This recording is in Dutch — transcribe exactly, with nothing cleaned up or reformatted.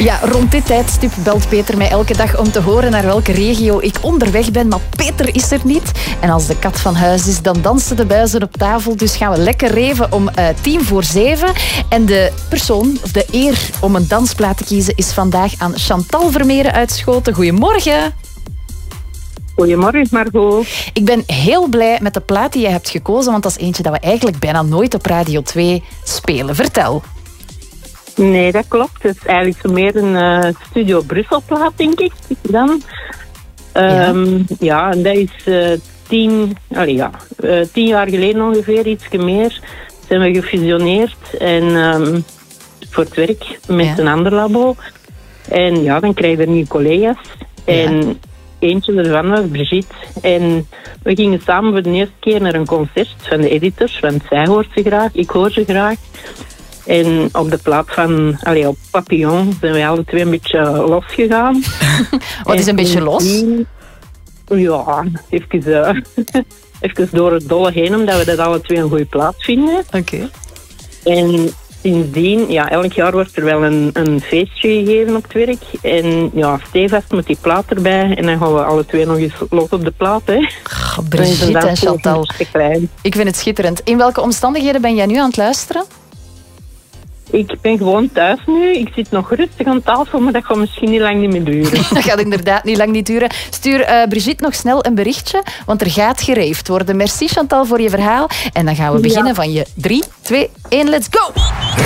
Ja, rond dit tijdstip belt Peter mij elke dag om te horen naar welke regio ik onderweg ben. Maar Peter is er niet. En als de kat van huis is, dan dansen de buizen op tafel. Dus gaan we lekker reven om uh, tien voor zeven. En de persoon, of de eer om een dansplaat te kiezen, is vandaag aan Chantal Vermeeren uitschoten. Goedemorgen. Goedemorgen, Margot. Ik ben heel blij met de plaat die je hebt gekozen, want dat is eentje dat we eigenlijk bijna nooit op Radio twee spelen. Vertel. Nee, dat klopt. Het is eigenlijk zo meer een uh, Studio Brussel plaat, denk ik. Dan. Um, ja. ja, en dat is uh, tien, allee, ja, uh, tien jaar geleden ongeveer, iets meer, zijn we gefusioneerd en, um, voor het werk met ja. een ander labo. En ja, dan krijg je er nieuwe collega's. Ja. En eentje ervan was Brigitte. En we gingen samen voor de eerste keer naar een concert van de editors, want zij hoort ze graag, ik hoor ze graag. En op de plaat van, allee, op Papillon zijn wij alle twee een beetje losgegaan. Wat is een beetje los? Die, ja, even, uh, even door het dolle heen, omdat we dat alle twee een goede plaat vinden. Oké. Okay. En sindsdien, ja, elk jaar wordt er wel een, een feestje gegeven op het werk. En ja, stevast met die plaat erbij. En dan gaan we alle twee nog eens los op de plaat, hè. Oh, Brigitte en Chantal. Ik vind het schitterend. In welke omstandigheden ben jij nu aan het luisteren? Ik ben gewoon thuis nu. Ik zit nog rustig aan tafel, maar dat gaat misschien niet lang niet meer duren. Dat gaat inderdaad niet lang niet duren. Stuur uh, Brigitte nog snel een berichtje, want er gaat gereefd worden. Merci Chantal voor je verhaal. En dan gaan we beginnen ja. van je drie, twee, één, let's go!